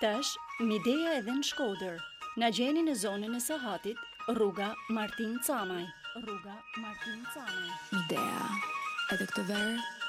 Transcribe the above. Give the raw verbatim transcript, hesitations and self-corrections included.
Tash, Midea edhe në Shkodër. Na gjeni në zonën e Sahatit, rruga Martin Camaj. Rruga Martin Camaj. Midea, edhe këtë verë